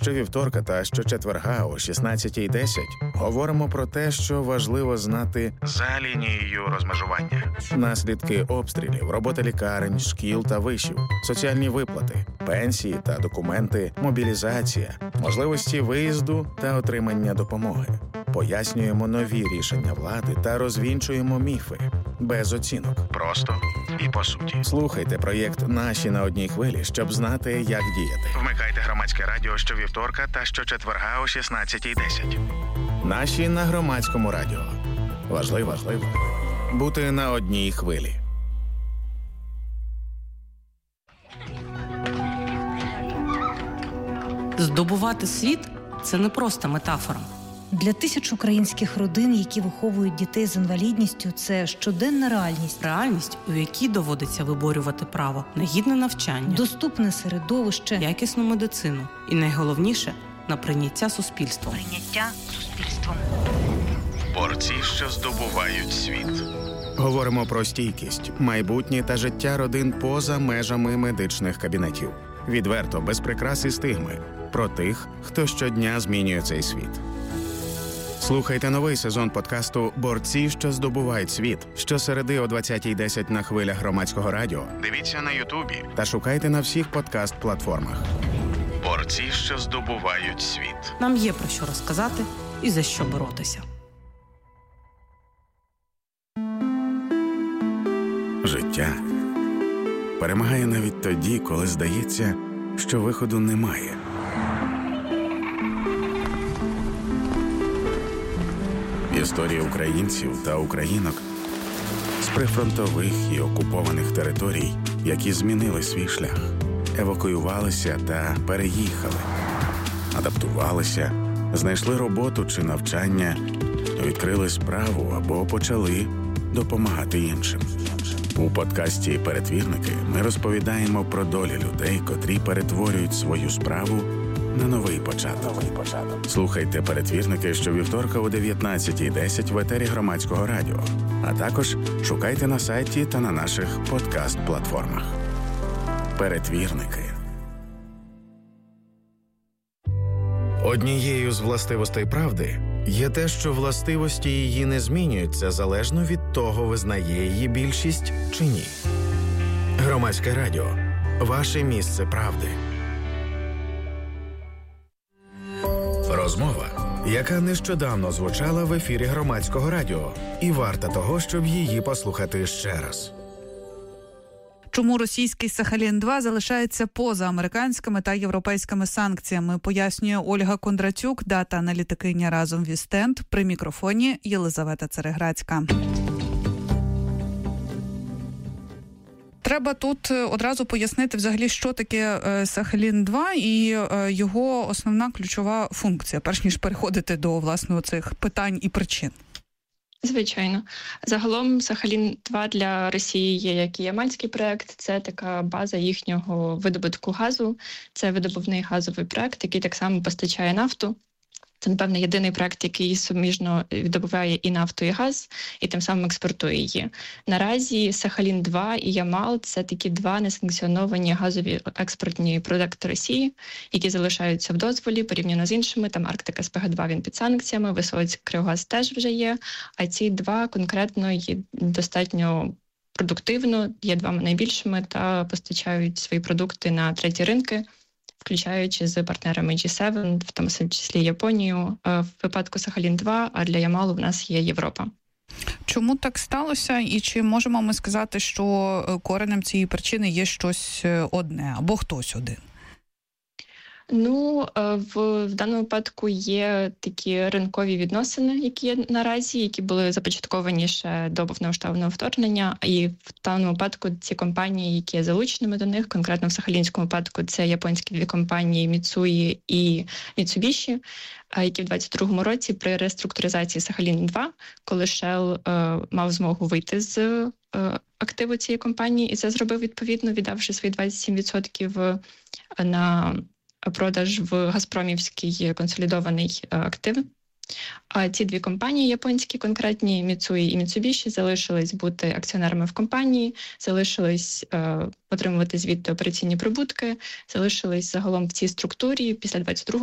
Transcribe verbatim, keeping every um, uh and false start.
Щовівторка та щочетверга о шістнадцятій десять говоримо про те, що важливо знати за лінією розмежування. Наслідки обстрілів, робота лікарень, шкіл та вишів, соціальні виплати, пенсії та документи, мобілізація, можливості виїзду та отримання допомоги. Пояснюємо нові рішення влади та розвінчуємо міфи. Без оцінок. Просто і по суті. Слухайте проєкт «Наші на одній хвилі», щоб знати, як діяти. Вмикайте громадське радіо щовівторка та щочетверга о шістнадцятій десять. Наші на громадському радіо. Важливо, важливо бути на одній хвилі. Здобувати світ – це не просто метафора. Для тисяч українських родин, які виховують дітей з інвалідністю, це щоденна реальність. Реальність, у якій доводиться виборювати право на гідне навчання, доступне середовище, якісну медицину і, найголовніше, на прийняття суспільством. Прийняття суспільством. Борці, що здобувають світ. Говоримо про стійкість, майбутнє та життя родин поза межами медичних кабінетів. Відверто, без прикрас і стигми. Про тих, хто щодня змінює цей світ. Слухайте новий сезон подкасту «Борці, що здобувають світ» щосереди о двадцятій десять на хвилях громадського радіо. Дивіться на Ютубі та шукайте на всіх подкаст-платформах. Борці, що здобувають світ. Нам є про що розказати і за що боротися. Життя перемагає навіть тоді, коли здається, що виходу немає. Історії українців та українок з прифронтових і окупованих територій, які змінили свій шлях, евакуювалися та переїхали, адаптувалися, знайшли роботу чи навчання, відкрили справу або почали допомагати іншим. У подкасті «Перетвірники» ми розповідаємо про долі людей, котрі перетворюють свою справу на новий початок. Слухайте «Перетвірники» щовівторка о дев'ятнадцятій десять в етері громадського радіо, а також шукайте на сайті та на наших подкаст-платформах. «Перетвірники». Однією з властивостей правди є те, що властивості її не змінюються залежно від того, визнає її більшість чи ні. Громадське радіо – ваше місце правди. Розмова, яка нещодавно звучала в ефірі громадського радіо, і варта того, щоб її послухати ще раз. Чому російський Сахалін два залишається поза американськими та європейськими санкціями, пояснює Ольга Кондратюк, дата-аналітикиня разом Вістенд, при мікрофоні Єлизавета Цереграцька. Треба тут одразу пояснити взагалі, що таке Сахалін два і його основна ключова функція, перш ніж переходити до, власне, цих питань і причин. Звичайно. Загалом Сахалін два для Росії є як і ямальський проект, це така база їхнього видобутку газу, це видобувний газовий проект, який так само постачає нафту. Це, напевно, єдиний проект, який суміжно видобуває і нафту, і газ, і тим самим експортує її. Наразі Сахалін два і Ямал – це такі два несанкціоновані газові експортні проекти Росії, які залишаються в дозволі порівняно з іншими. Там Арктика ес пе ге два, він під санкціями, Висоцьк, Кривогаз теж вже є, а ці два конкретно є достатньо продуктивно, є двома найбільшими та постачають свої продукти на треті ринки, включаючи з партнерами джі севен, в тому числі Японію, в випадку Сахалін два, а для Ямалу в нас є Європа. Чому так сталося? І чи можемо ми сказати, що коренем цієї причини є щось одне або хтось один? Ну, в, в даному випадку є такі ринкові відносини, які є наразі, які були започатковані ще до повномасштабного вторгнення. І в даному випадку ці компанії, які є залученими до них, конкретно в Сахалінському випадку це японські дві компанії Mitsui і Mitsubishi, які в двадцять другому році при реструктуризації Сахалін два, коли Shell е, мав змогу вийти з е, активу цієї компанії, і це зробив відповідно, віддавши свої двадцять сім відсотків на продаж в Газпромівський консолідований актив. А ці дві компанії японські, конкретні Mitsui і Mitsubishi, залишились бути акціонерами в компанії, залишились е, отримувати звідти операційні прибутки, залишились загалом в цій структурі після двадцять другого